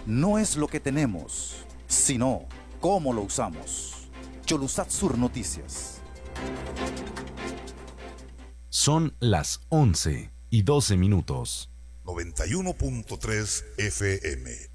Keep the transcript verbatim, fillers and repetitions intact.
no es lo que tenemos, sino cómo lo usamos. Cholussat Sur Noticias. Son las once y doce minutos. noventa y uno punto tres F M.